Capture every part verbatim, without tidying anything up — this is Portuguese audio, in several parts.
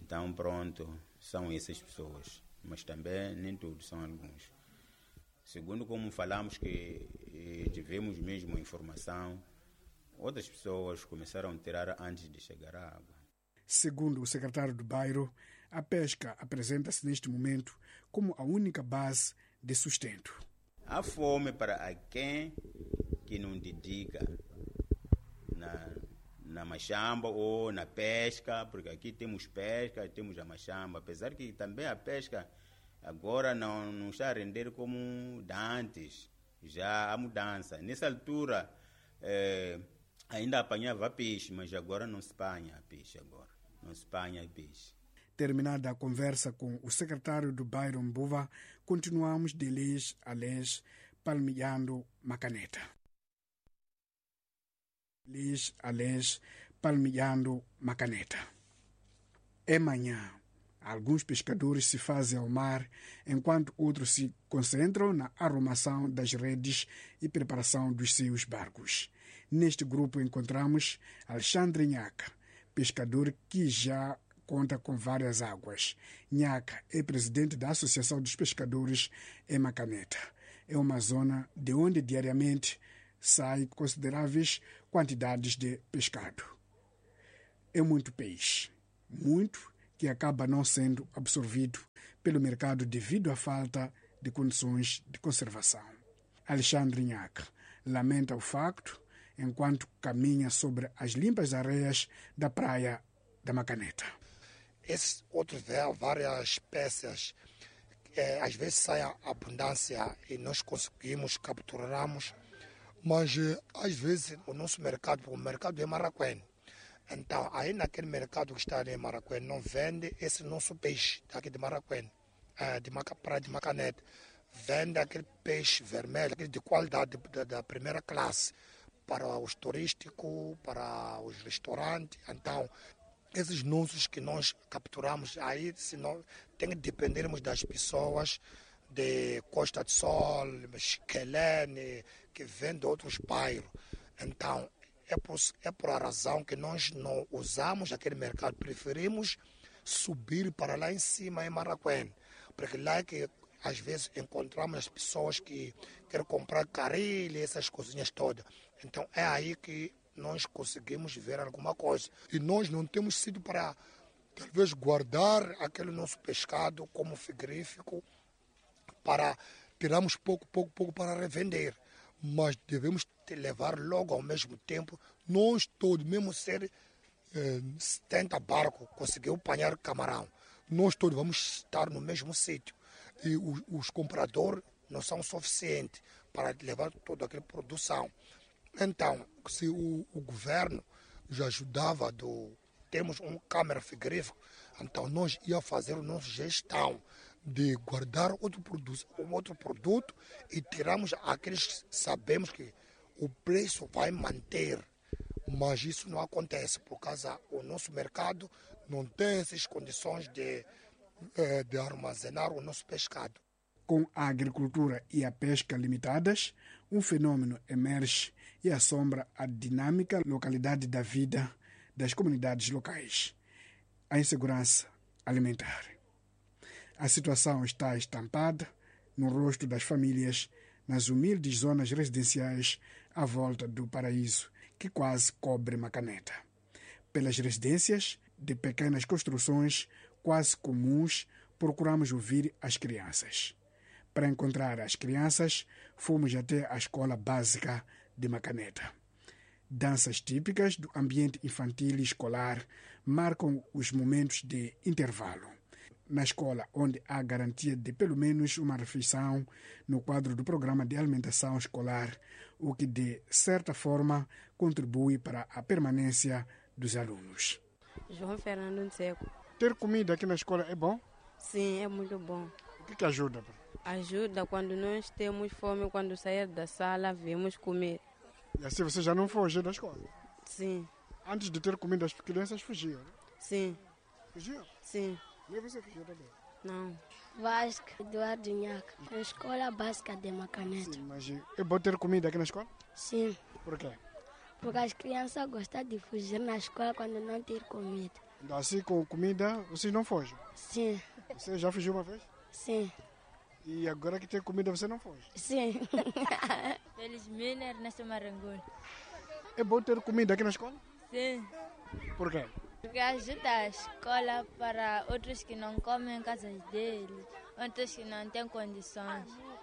Então, pronto, são essas pessoas. Mas também nem todos, são alguns. Segundo como falamos que eh, tivemos mesmo a informação, outras pessoas começaram a tirar antes de chegar à água. Segundo o secretário do bairro, a pesca apresenta-se neste momento como a única base de sustento. Há fome para quem que não dedica na, na machamba ou na pesca, porque aqui temos pesca, temos a machamba, apesar que também a pesca agora não, não está a render como da antes, já há mudança. Nessa altura eh, ainda apanhava peixe, mas agora não se apanha peixe agora, não se apanha peixe. Terminada a conversa com o secretário do bairro Mbuva, continuamos de lês a lês, palmilhando Macaneta. Lês a lês, palmilhando Macaneta. É manhã. Alguns pescadores se fazem ao mar, enquanto outros se concentram na arrumação das redes e preparação dos seus barcos. Neste grupo encontramos Alexandre Nhaca, pescador que já conta com várias águas. Nhaca é presidente da Associação dos Pescadores em Macaneta. É uma zona de onde diariamente saem consideráveis quantidades de pescado. É muito peixe, muito que acaba não sendo absorvido pelo mercado devido à falta de condições de conservação. Alexandre Nhaca lamenta o facto enquanto caminha sobre as limpas areias da praia da Macaneta. Esses outros várias espécies, é, às vezes sai a abundância e nós conseguimos, capturamos, mas às vezes o nosso mercado, o mercado é Maracuene. Então, aí naquele mercado que está em Maracuene, não vende esse nosso peixe daqui de Maracuene, é, de Maca, praia de Macaneta. Vende aquele peixe vermelho, aquele de qualidade da, da primeira classe, para os turísticos, para os restaurantes. Então, esses nossos que nós capturamos, aí senão, tem que dependermos das pessoas de Costa do Sol, Chiquelene, que vêm de outros bairros. Então, É por, é por a razão que nós não usamos aquele mercado, preferimos subir para lá em cima, em Maracuene, porque lá é que às vezes encontramos as pessoas que querem comprar carilha, essas coisinhas todas. Então é aí que nós conseguimos ver alguma coisa. E nós não temos sido para, talvez, guardar aquele nosso pescado como frigorífico, para tirarmos pouco, pouco, pouco para revender. Mas devemos levar logo ao mesmo tempo, nós todos, mesmo ser eh, setenta barcos, conseguiu apanhar camarão, nós todos vamos estar no mesmo sítio. E os, os compradores não são suficientes para levar toda aquela produção. Então, se o, o governo já ajudava, do, temos um câmara frigorífico, então nós ia fazer a nossa gestão de guardar outro produto, outro produto e tiramos aqueles que sabemos que o preço vai manter, mas isso não acontece por causa o nosso mercado não tem essas condições de, de armazenar o nosso pescado. Com a agricultura e a pesca limitadas, um fenômeno emerge e assombra a dinâmica localidade da vida das comunidades locais: a insegurança alimentar. A situação está estampada no rosto das famílias nas humildes zonas residenciais à volta do paraíso que quase cobre Macaneta. Pelas residências de pequenas construções quase comuns, procuramos ouvir as crianças. Para encontrar as crianças, fomos até a escola básica de Macaneta. Danças típicas do ambiente infantil e escolar marcam os momentos de intervalo. Na escola, onde há garantia de pelo menos uma refeição no quadro do programa de alimentação escolar, o que de certa forma contribui para a permanência dos alunos. João Fernando Seco. Ter comida aqui na escola é bom? Sim, é muito bom. O que, que ajuda? Ajuda quando nós temos fome, quando sair da sala, vemos comer. E assim você já não fugiu da escola? Sim. Antes de ter comida, as crianças fugiam? Sim. Fugiam? Sim. E você fugiu também? Não. Vasco Eduardo Nhaca, na escola básica de Macaneta. Sim, mas é bom ter comida aqui na escola? Sim. Por quê? Porque as crianças gostam de fugir na escola quando não tem comida. Então, assim, com comida, vocês não fogem? Sim, Você já fugiu uma vez? sim, E agora que tem comida, você não foge? sim. Felizmente, Ernesto Marangoni. É bom ter comida aqui na escola? Sim. Por quê? Porque ajuda a escola para outros que não comem em casas dele, outros que não têm condições.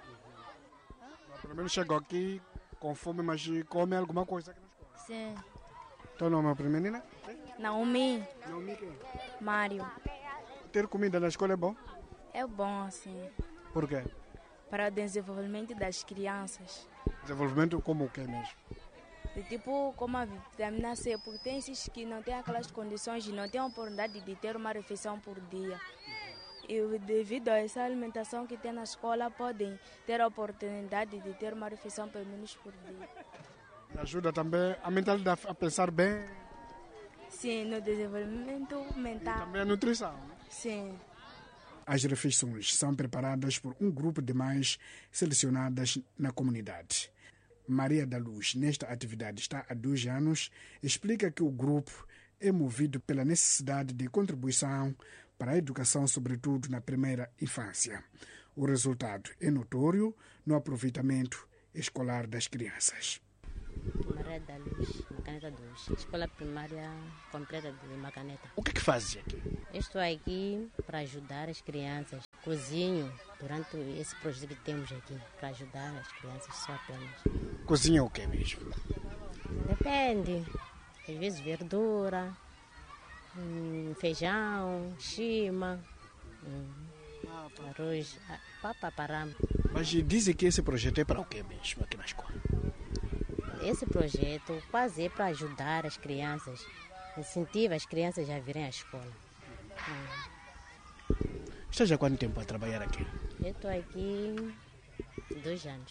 Pelo menos chegou aqui com fome, mas come alguma coisa aqui na escola. Sim. Teu nome é a primeira menina? Naomi, Naomi quem? Mário. Ter comida na escola é bom? É bom, assim, Por quê? para o desenvolvimento das crianças. Desenvolvimento como o quê mesmo? De tipo como a vitamina C, porque tem esses que não têm aquelas condições e não têm a oportunidade de ter uma refeição por dia. E devido a essa alimentação que tem na escola, podem ter a oportunidade de ter uma refeição pelo menos por dia. Ajuda também a mentalidade a pensar bem Sim, no desenvolvimento e mental. também a nutrição. Sim. As refeições são preparadas por um grupo de mães selecionadas na comunidade. Maria da Luz, nesta atividade, está há dois anos, explica que o grupo é movido pela necessidade de contribuição para a educação, sobretudo na primeira infância. O resultado é notório no aproveitamento escolar das crianças. Maria da Luz, Macaneta dois, Escola Primária Completa de Macaneta. O que é que fazes aqui? Estou aqui para ajudar as crianças. Cozinho durante esse projeto que temos aqui, para ajudar as crianças só apenas. Cozinha o que mesmo? Depende. Às vezes verdura, hum, feijão, chima, hum, arroz, papa parama. Mas dizem que esse projeto é para o que mesmo aqui na escola? Esse projeto quase é para ajudar as crianças, incentiva as crianças a virem à escola. Hum. Estás há quanto tempo a trabalhar aqui? Eu estou aqui há dois anos.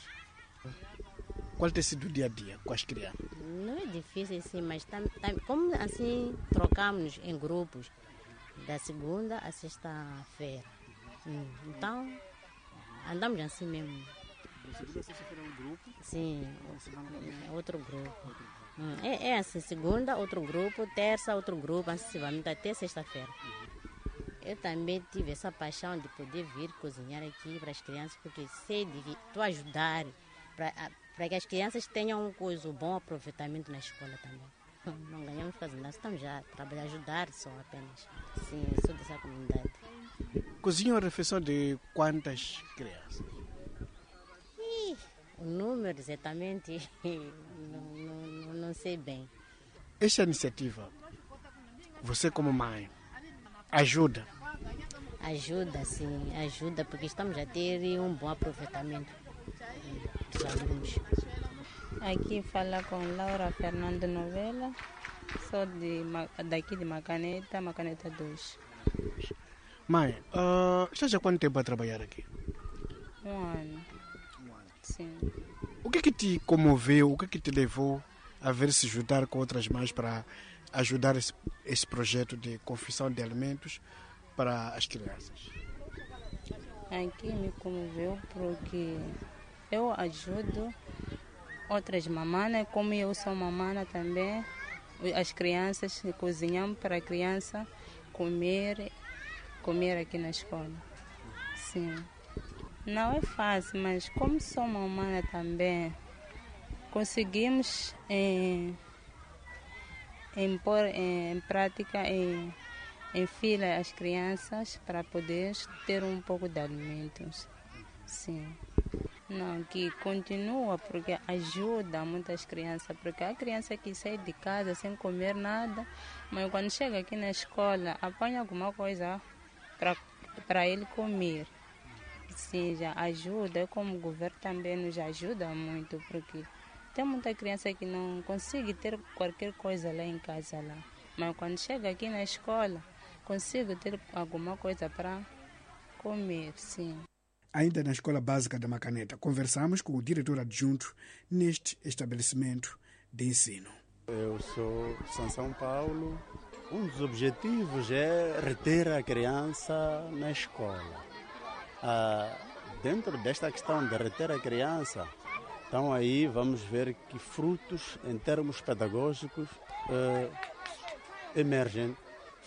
Qual tem sido o dia a dia com as crianças? Não é difícil sim, mas tam, tam, como assim trocamos em grupos da segunda à sexta-feira. Hum, então andamos assim mesmo. Da segunda a sexta-feira é um grupo? Sim, outro grupo. Hum, é, é assim, segunda outro grupo, terça outro grupo, assim, até sexta-feira. Eu também tive essa paixão de poder vir cozinhar aqui para as crianças, porque sei de estou a ajudar para, para que as crianças tenham um coisa, um bom aproveitamento na escola também. Não ganhamos quase nada, estamos já a trabalhar, ajudar só apenas. Sim, sou dessa comunidade. Cozinha uma refeição de quantas crianças? Ih, o número exatamente não, não, não sei bem. Esta iniciativa, você como mãe, ajuda? Ajuda, sim, ajuda, porque estamos a ter um bom aproveitamento dos alunos. Aqui fala com Laura Fernando Novela, sou de, daqui de Macaneta, Macaneta dois. Mãe, uh, estás há quanto tempo a trabalhar aqui? Um ano. Um ano. Sim. O que é que te comoveu, o que é que te levou a ver se juntar com outras mães para ajudar esse, esse projeto de confecção de alimentos para as crianças? Aqui me comoveu porque eu ajudo outras mamães, como eu sou mamãe também, as crianças, cozinhamos para a criança comer, comer aqui na escola. Sim. Não é fácil, mas como sou mamãe também, conseguimos eh, em pôr em prática, em, em fila as crianças para poder ter um pouco de alimentos. Sim. Não, que continua porque ajuda muitas crianças, porque a criança que sai de casa sem comer nada, mas quando chega aqui na escola apanha alguma coisa para para ele comer. Sim, já ajuda, como o governo também nos ajuda muito, porque tem muita criança que não consegue ter qualquer coisa lá em casa, lá. Mas quando chega aqui na escola, consigo ter alguma coisa para comer, sim. Ainda na Escola Básica da Macaneta, conversamos com o diretor adjunto neste estabelecimento de ensino. Eu sou de São Paulo. Um dos objetivos é reter a criança na escola. Ah, dentro desta questão de reter a criança, então aí vamos ver que frutos em termos pedagógicos eh, emergem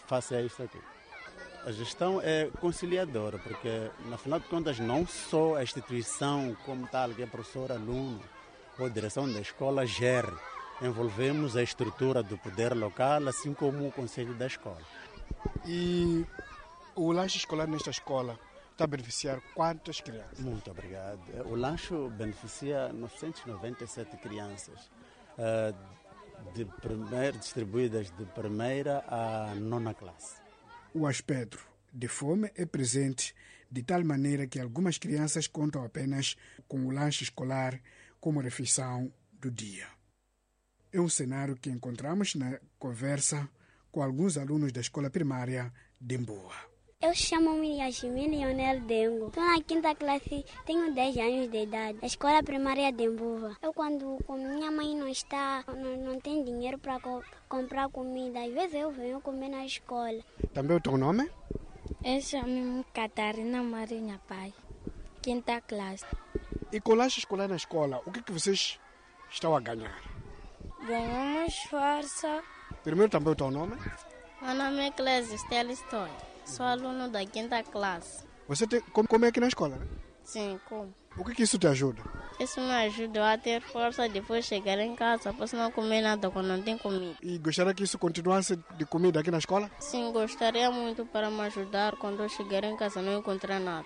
face a isto aqui. A gestão é conciliadora, porque, na final de contas, não só a instituição como tal, que é professor, aluno ou a direção da escola gere. Envolvemos a estrutura do poder local, assim como o conselho da escola. E o lanche escolar nesta escola está a beneficiar quantas crianças? Muito obrigado. O lanche beneficia novecentas e noventa e sete crianças, uh, de primeira, distribuídas de primeira à nona classe. O aspecto de fome é presente de tal maneira que algumas crianças contam apenas com o lanche escolar como refeição do dia. É um cenário que encontramos na conversa com alguns alunos da escola primária de Mboa. Eu chamo-me Yashimi Leonel Dengo. Estou na quinta classe, tenho dez anos de idade. A escola primária de Mboa. Eu, quando minha mãe não está, não, não tem dinheiro para co comprar comida, às vezes eu venho comer na escola. Também o teu nome? Eu chamo-me Catarina Marinha Pai, quinta classe. E com o lanche escolar na escola, o que, que vocês estão a ganhar? Ganhamos força. Primeiro também o teu nome? Meu nome é Clésia Stella Stone. Sou aluno da quinta classe. Você tem, como, como é aqui na escola, né? Sim, como? O que, que isso te ajuda? Isso me ajuda a ter força depois de chegar em casa, posso não comer nada quando não tem comida. E gostaria que isso continuasse de comida aqui na escola? Sim, gostaria muito para me ajudar quando eu chegar em casa e não encontrar nada.